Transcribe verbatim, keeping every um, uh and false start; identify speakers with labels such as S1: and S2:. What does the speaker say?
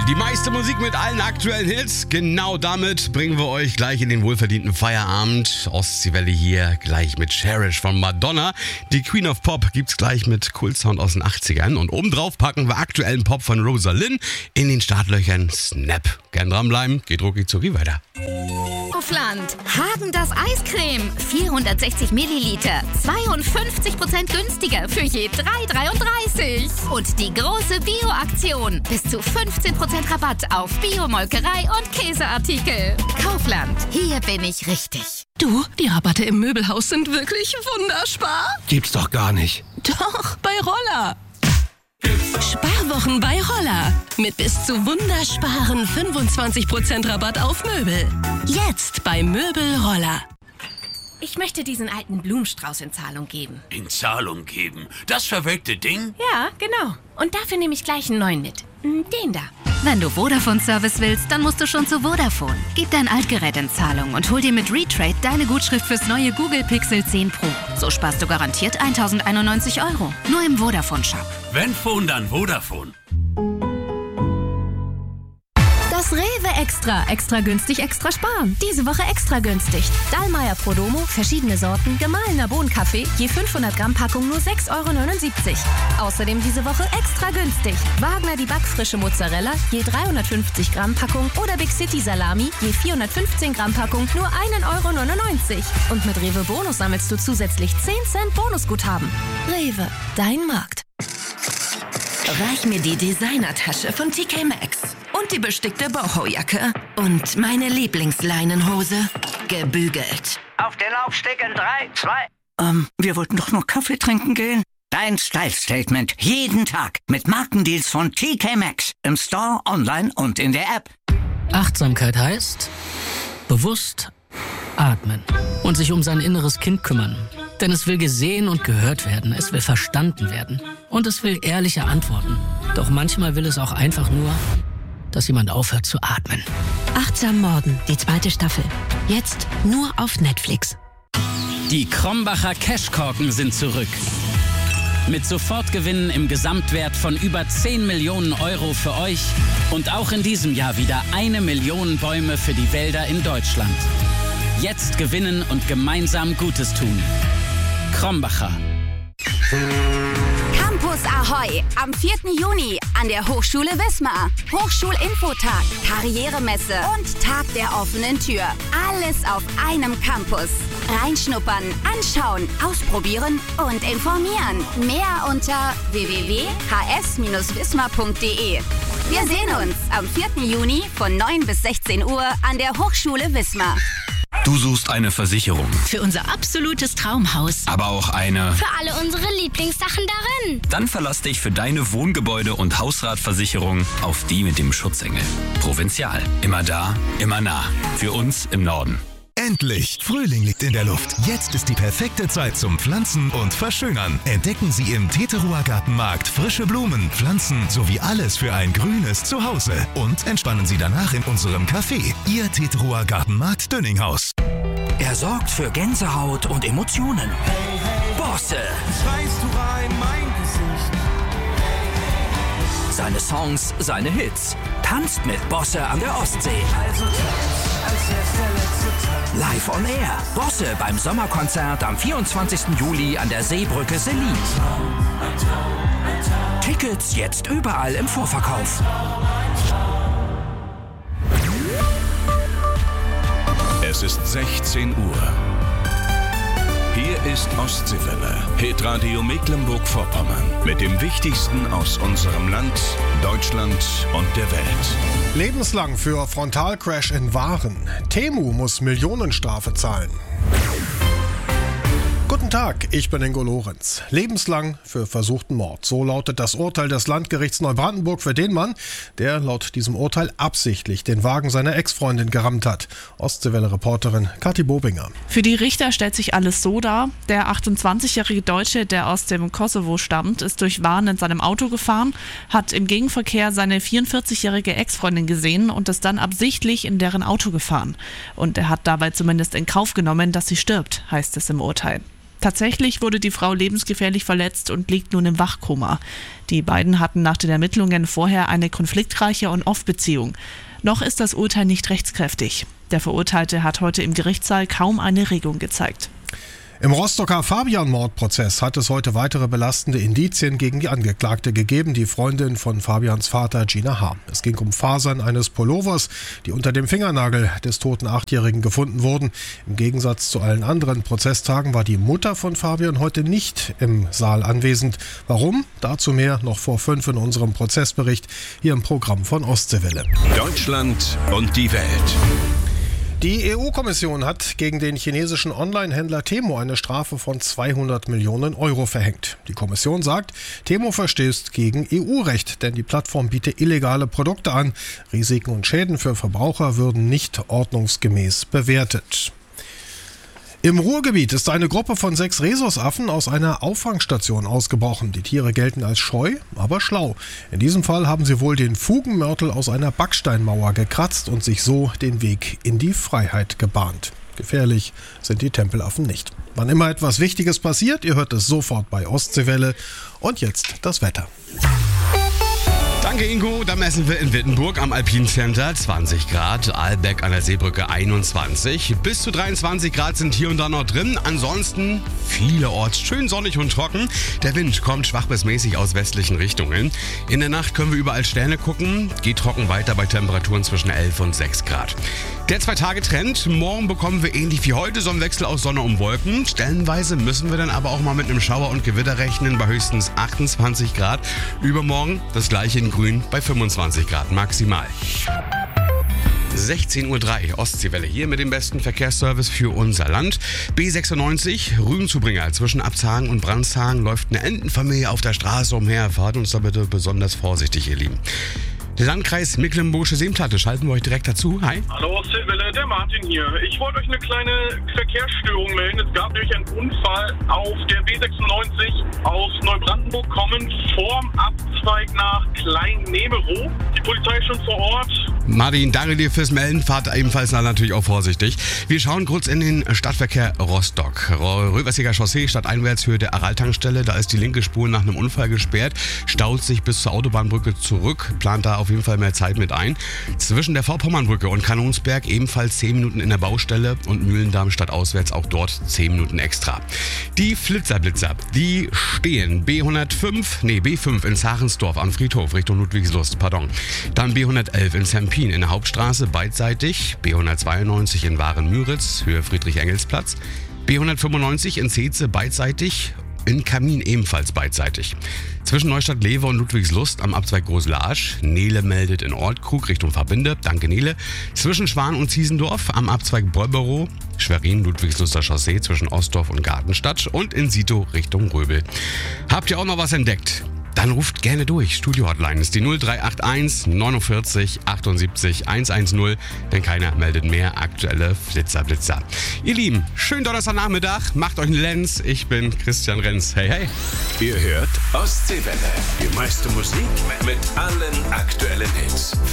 S1: Die meiste Musik mit allen aktuellen Hits. Genau damit bringen wir euch gleich in den wohlverdienten Feierabend. Ostseewelle hier gleich mit Cherish von Madonna. Die Queen of Pop gibt's gleich mit Kultsound aus den achtzigern. Und obendrauf packen wir aktuellen Pop von Rosalind in den Startlöchern Snap. Gern dranbleiben, geht rucki zucki weiter.
S2: Kaufland. Häagen-Dazs Eiscreme. vierhundertsechzig Milliliter. zweiundfünfzig Prozent günstiger für je drei Euro dreiunddreißig. Und die große Bio-Aktion. Bis zu fünfzehn Prozent Rabatt auf Bio-Molkerei und Käseartikel. Kaufland. Hier bin ich richtig.
S3: Du, die Rabatte im Möbelhaus sind wirklich wunderspar.
S4: Gibt's doch gar nicht.
S3: Doch, bei Roller. Sparwochen bei Roller. Mit bis zu wundersparen fünfundzwanzig Prozent Rabatt auf Möbel. Jetzt bei Möbel Roller.
S5: Ich möchte diesen alten Blumenstrauß in Zahlung geben.
S6: In Zahlung geben? Das verwelkte Ding?
S5: Ja, genau. Und dafür nehme ich gleich einen neuen mit. Den da.
S2: Wenn du Vodafone-Service willst, dann musst du schon zu Vodafone. Gib dein Altgerät in Zahlung und hol dir mit Retrade deine Gutschrift fürs neue Google Pixel zehn Pro. So sparst du garantiert tausendeinundneunzig Euro. Nur im Vodafone-Shop.
S6: Wenn Phone, dann Vodafone.
S7: Das Rewe Extra. Extra günstig, extra sparen. Diese Woche extra günstig. Dallmayr Prodomo, verschiedene Sorten, gemahlener Bohnenkaffee, je fünfhundert Gramm Packung nur sechs Euro neunundsiebzig. Außerdem diese Woche extra günstig. Wagner die backfrische Mozzarella, je dreihundertfünfzig Gramm Packung oder Big City Salami, je vierhundertfünfzehn Gramm Packung nur ein Euro neunundneunzig. Und mit Rewe Bonus sammelst du zusätzlich zehn Cent Bonusguthaben. Rewe, dein Markt.
S3: Reich mir die Designertasche von T K Maxx. Und die bestickte Boho-Jacke. Und meine Lieblingsleinenhose. Gebügelt.
S8: Auf den Laufsteg in drei, zwei.
S9: Ähm, wir wollten doch nur Kaffee trinken gehen. Dein Style-Statement. Jeden Tag. Mit Markendeals von T K Maxx. Im Store, online und in der App.
S10: Achtsamkeit heißt bewusst atmen und sich um sein inneres Kind kümmern. Denn es will gesehen und gehört werden, es will verstanden werden und es will ehrliche Antworten. Doch manchmal will es auch einfach nur, dass jemand aufhört zu atmen.
S3: Achtsam Morden, die zweite Staffel. Jetzt nur auf Netflix.
S11: Die Krombacher Cashkorken sind zurück. Mit Sofortgewinnen im Gesamtwert von über zehn Millionen Euro für euch und auch in diesem Jahr wieder eine Million Bäume für die Wälder in Deutschland. Jetzt gewinnen und gemeinsam Gutes tun. Krombacher.
S2: Campus Ahoi am vierten Juni an der Hochschule Wismar. Hochschulinfotag, Karrieremesse und Tag der offenen Tür. Alles auf einem Campus. Reinschnuppern, anschauen, ausprobieren und informieren. Mehr unter w w w punkt h s bindestrich wismar punkt d e. Wir sehen uns am vierten Juni von neun bis sechzehn Uhr an der Hochschule Wismar.
S12: Du suchst eine Versicherung.
S3: Für unser absolutes Traumhaus.
S12: Aber auch eine...
S13: Für alle unsere Lieblingssachen darin.
S12: Dann verlass dich für deine Wohngebäude- und Hausratversicherung auf die mit dem Schutzengel. Provinzial. Immer da, immer nah. Für uns im Norden.
S14: Endlich! Frühling liegt in der Luft. Jetzt ist die perfekte Zeit zum Pflanzen und Verschönern. Entdecken Sie im Teterower Gartenmarkt frische Blumen, Pflanzen sowie alles für ein grünes Zuhause. Und entspannen Sie danach in unserem Café. Ihr Teterower Gartenmarkt Dönninghaus.
S15: Er sorgt für Gänsehaut und Emotionen. Bosse.
S16: Schreist du rein, mein Gesicht.
S15: Seine Songs, seine Hits. Tanzt mit Bosse an der Ostsee.
S16: Also tanz, als wär's der letzte Tag.
S15: Live on Air. Bosse beim Sommerkonzert am vierundzwanzigsten Juli an der Seebrücke Selin. Tickets jetzt überall im Vorverkauf.
S17: Es ist sechzehn Uhr. Hier ist Ostseewelle, Hitradio Mecklenburg-Vorpommern. Mit dem Wichtigsten aus unserem Land, Deutschland und der Welt.
S18: Lebenslang für Frontalcrash in Waren. Temu muss Millionenstrafe zahlen. Guten Tag, ich bin Ingo Lorenz. Lebenslang für versuchten Mord. So lautet das Urteil des Landgerichts Neubrandenburg für den Mann, der laut diesem Urteil absichtlich den Wagen seiner Ex-Freundin gerammt hat. Ostseewelle-Reporterin Kathi Bobinger.
S19: Für die Richter stellt sich alles so dar: Der achtundzwanzigjährige Deutsche, der aus dem Kosovo stammt, ist durch Warnen in seinem Auto gefahren, hat im Gegenverkehr seine vierundvierzigjährige Ex-Freundin gesehen und ist dann absichtlich in deren Auto gefahren. Und er hat dabei zumindest in Kauf genommen, dass sie stirbt, heißt es im Urteil. Tatsächlich wurde die Frau lebensgefährlich verletzt und liegt nun im Wachkoma. Die beiden hatten nach den Ermittlungen vorher eine konfliktreiche On-Off-Beziehung. Noch ist das Urteil nicht rechtskräftig. Der Verurteilte hat heute im Gerichtssaal kaum eine Regung gezeigt.
S18: Im Rostocker Fabian-Mordprozess hat es heute weitere belastende Indizien gegen die Angeklagte gegeben, die Freundin von Fabians Vater Gina H. Es ging um Fasern eines Pullovers, die unter dem Fingernagel des toten Achtjährigen gefunden wurden. Im Gegensatz zu allen anderen Prozesstagen war die Mutter von Fabian heute nicht im Saal anwesend. Warum? Dazu mehr noch vor fünf in unserem Prozessbericht hier im Programm von Ostseewelle.
S17: Deutschland und die Welt.
S18: Die E U-Kommission hat gegen den chinesischen Online-Händler Temu eine Strafe von zweihundert Millionen Euro verhängt. Die Kommission sagt, Temu verstößt gegen E U-Recht, denn die Plattform bietet illegale Produkte an. Risiken und Schäden für Verbraucher würden nicht ordnungsgemäß bewertet. Im Ruhrgebiet ist eine Gruppe von sechs Rhesusaffen aus einer Auffangstation ausgebrochen. Die Tiere gelten als scheu, aber schlau. In diesem Fall haben sie wohl den Fugenmörtel aus einer Backsteinmauer gekratzt und sich so den Weg in die Freiheit gebahnt. Gefährlich sind die Tempelaffen nicht. Wann immer etwas Wichtiges passiert, ihr hört es sofort bei Ostseewelle. Und jetzt das Wetter.
S1: Danke, Ingo. Da messen wir in Wittenburg am Alpine Center zwanzig Grad, Aalbeck an der Seebrücke einundzwanzig. Bis zu dreiundzwanzig Grad sind hier und da noch drin. Ansonsten vielerorts schön sonnig und trocken. Der Wind kommt schwach bis mäßig aus westlichen Richtungen. In der Nacht können wir überall Sterne gucken. Geht trocken weiter bei Temperaturen zwischen elf und sechs Grad. Der Zwei-Tage-Trend. Morgen bekommen wir ähnlich wie heute Sonnenwechsel aus Sonne und Wolken. Stellenweise müssen wir dann aber auch mal mit einem Schauer und Gewitter rechnen bei höchstens achtundzwanzig Grad. Übermorgen das gleiche in Grün bei fünfundzwanzig Grad maximal. sechzehn Uhr drei, Ostseewelle hier mit dem besten Verkehrsservice für unser Land. B sechsundneunzig, Rügenzubringer zwischen Abzhagen und Brandshagen läuft eine Entenfamilie auf der Straße umher. Fahrt uns da bitte besonders vorsichtig, ihr Lieben. Der Landkreis Mecklenburgische Seenplatte, schalten wir euch direkt dazu. Hi.
S4: Hallo Ostseewelle, der Martin hier. Ich wollte euch eine kleine Verkehrsstörung melden. Es gab nämlich einen Unfall auf der B sechsundneunzig aus Neubrandenburg kommend vorm Abzweig nach Klein-Nemerow. Die Polizei ist schon vor Ort.
S1: Martin, danke dir fürs Melden. Fahrt ebenfalls natürlich auch vorsichtig. Wir schauen kurz in den Stadtverkehr Rostock. Röversiger Chaussee, Stadteinwärtshöhe der Aral-Tankstelle. Da ist die linke Spur nach einem Unfall gesperrt. Staut sich bis zur Autobahnbrücke zurück. Plant da auf jeden Fall mehr Zeit mit ein. Zwischen der Vorpommernbrücke und Kanonsberg ebenfalls zehn Minuten in der Baustelle und Mühlendamm stadtauswärts auch dort zehn Minuten extra. Die Flitzerblitzer, die stehen B hundertfünf, nee B fünf in Zachensdorf am Friedhof Richtung Ludwigslust, pardon. Dann B hundertelf in Zempin in der Hauptstraße beidseitig, B hundertzweiundneunzig in Waren-Müritz, Höhe Friedrich-Engels-Platz, B hundertfünfundneunzig in Zeetze beidseitig, in Kamin ebenfalls beidseitig. Zwischen Neustadt-Lewe und Ludwigslust am Abzweig Großlarsch. Nele meldet in Ortkrug Richtung Verbinde. Danke, Nele. Zwischen Schwan und Ziesendorf am Abzweig Bolberow. Schwerin, Ludwigsluster Chaussee zwischen Ostdorf und Gartenstadt. Und in Sito Richtung Röbel. Habt ihr auch noch was entdeckt? Dann ruft gerne durch. Studio-Hotline ist die null drei acht eins neunundvierzig achtundsiebzig hundertzehn, denn keiner meldet mehr aktuelle Flitzer, Blitzer. Ihr Lieben, schönen Donnerstagnachmittag, macht euch einen Lenz. Ich bin Christian Renz. Hey, hey.
S17: Ihr hört Ostseewelle. Die meiste Musik mit allen aktuellen Hits.